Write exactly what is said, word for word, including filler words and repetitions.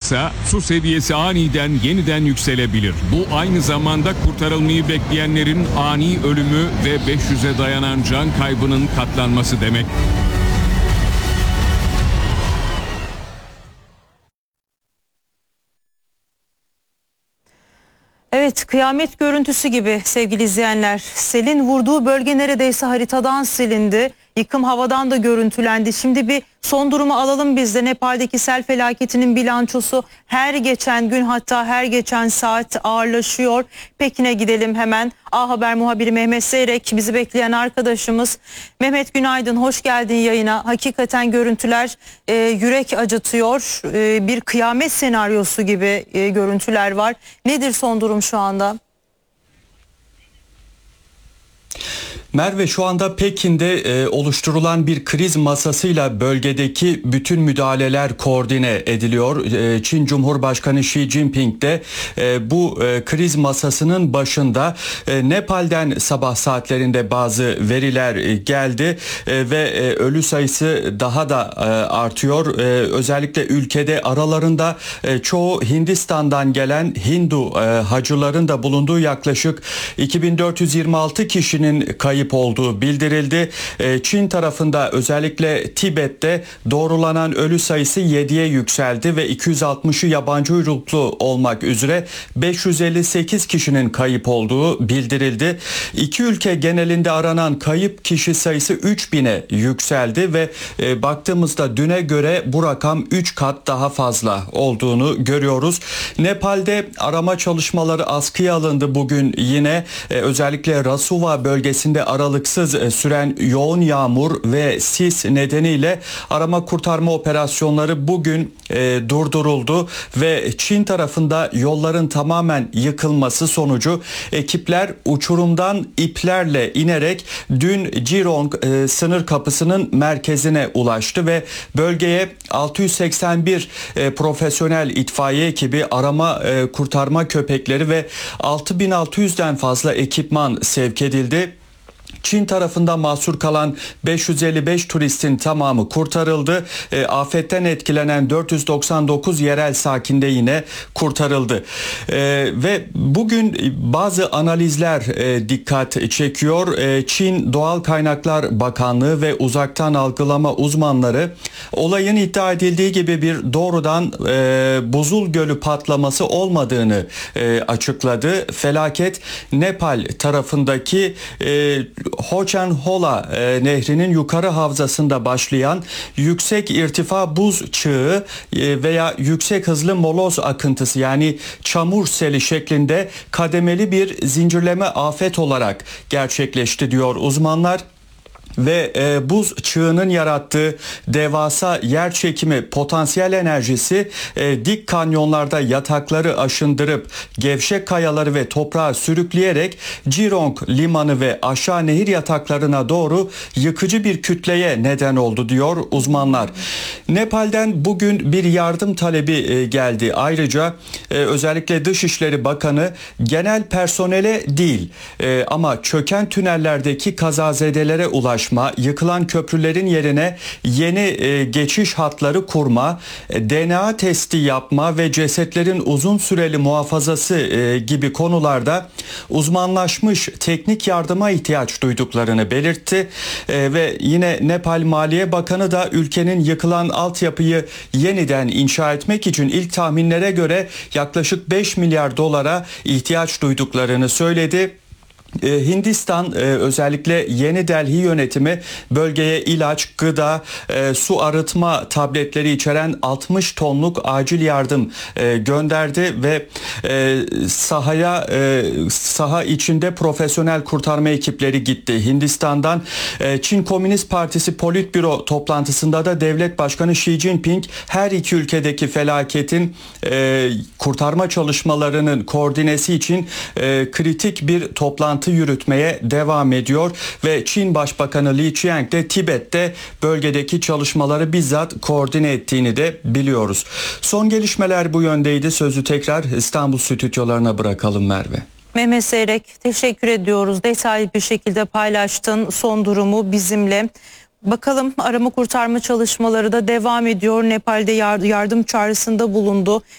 artarsa su seviyesi aniden yeniden yükselebilir. Bu aynı zamanda kurtarılmayı bekleyenlerin ani ölümü ve beş yüze dayanan can kaybının katlanması demek. Evet, kıyamet görüntüsü gibi sevgili izleyenler. Selin vurduğu bölge neredeyse haritadan silindi. Yıkım havadan da görüntülendi. Şimdi bir son durumu alalım biz de. Nepal'deki sel felaketinin bilançosu her geçen gün, hatta her geçen saat ağırlaşıyor. Pekin'e gidelim hemen. A Haber muhabiri Mehmet Zeyrek bizi bekleyen arkadaşımız. Mehmet günaydın, hoş geldin yayına. Hakikaten görüntüler e, yürek acıtıyor. E, bir kıyamet senaryosu gibi e, görüntüler var. Nedir son durum şu anda? Merve, şu anda Pekin'de e, oluşturulan bir kriz masasıyla bölgedeki bütün müdahaleler koordine ediliyor. E, Çin Cumhurbaşkanı Xi Jinping de e, bu e, kriz masasının başında. e, Nepal'den sabah saatlerinde bazı veriler e, geldi e, ve e, ölü sayısı daha da e, artıyor. E, özellikle ülkede aralarında e, çoğu Hindistan'dan gelen Hindu e, hacıların da bulunduğu yaklaşık iki bin dört yüz yirmi altı kişinin kayıp olduğu bildirildi. Çin tarafında özellikle Tibet'te doğrulanan ölü sayısı yediye yükseldi ve iki yüz altmışı yabancı uyruklu olmak üzere beş yüz elli sekiz kişinin kayıp olduğu bildirildi. İki ülke genelinde aranan kayıp kişi sayısı üç bine yükseldi ve e, baktığımızda düne göre bu rakam üç kat daha fazla olduğunu görüyoruz. Nepal'de arama çalışmaları askıya alındı bugün yine. E, özellikle Rasuva bölgesinde aralıksız süren yoğun yağmur ve sis nedeniyle arama kurtarma operasyonları bugün e, durduruldu ve Çin tarafında yolların tamamen yıkılması sonucu ekipler uçurumdan iplerle inerek dün Jirong e, sınır kapısının merkezine ulaştı ve bölgeye altı yüz seksen bir e, profesyonel itfaiye ekibi, arama e, kurtarma köpekleri ve altı bin altı yüzden fazla ekipman sevk edildi. Çin tarafında mahsur kalan beş yüz elli beş turistin tamamı kurtarıldı. E, afetten etkilenen dört yüz doksan dokuz yerel sakin de yine kurtarıldı. E, ve bugün bazı analizler e, dikkat çekiyor. E, Çin Doğal Kaynaklar Bakanlığı ve uzaktan algılama uzmanları olayın iddia edildiği gibi bir doğrudan e, buzul gölü patlaması olmadığını e, açıkladı. Felaket Nepal tarafındaki e, Hochen-Hola e, nehrinin yukarı havzasında başlayan yüksek irtifa buz çığı e, veya yüksek hızlı moloz akıntısı, yani çamur seli şeklinde kademeli bir zincirleme afet olarak gerçekleşti diyor uzmanlar. Ve e, buz çığının yarattığı devasa yer çekimi potansiyel enerjisi e, dik kanyonlarda yatakları aşındırıp gevşek kayaları ve toprağı sürükleyerek Jirong limanı ve aşağı nehir yataklarına doğru yıkıcı bir kütleye neden oldu diyor uzmanlar. Nepal'den bugün bir yardım talebi e, geldi. Ayrıca e, özellikle Dışişleri Bakanı genel personele değil e, ama çöken tünellerdeki kazazedelere ulaştı. Yıkılan köprülerin yerine yeni e, geçiş hatları kurma, e, D N A testi yapma ve cesetlerin uzun süreli muhafazası e, gibi konularda uzmanlaşmış teknik yardıma ihtiyaç duyduklarını belirtti. E, ve yine Nepal Maliye Bakanı da ülkenin yıkılan altyapıyı yeniden inşa etmek için ilk tahminlere göre yaklaşık beş milyar dolara ihtiyaç duyduklarını söyledi. Hindistan özellikle Yeni Delhi yönetimi bölgeye ilaç, gıda, su arıtma tabletleri içeren altmış tonluk acil yardım gönderdi ve sahaya saha içinde profesyonel kurtarma ekipleri gitti. Hindistan'dan Çin Komünist Partisi Politbüro toplantısında da Devlet Başkanı Xi Jinping her iki ülkedeki felaketin kurtarma çalışmalarının koordinesi için kritik bir toplantı yürütmeye devam ediyor ve Çin Başbakanı Li Qiang de Tibet'te bölgedeki çalışmaları bizzat koordine ettiğini de biliyoruz. Son gelişmeler bu yöndeydi. Sözü tekrar İstanbul stüdyolarına bırakalım Merve. Mehmet Zeyrek, teşekkür ediyoruz. Detaylı bir şekilde paylaştın son durumu bizimle. Bakalım, arama kurtarma çalışmaları da devam ediyor. Nepal'de yardım çağrısında bulundu.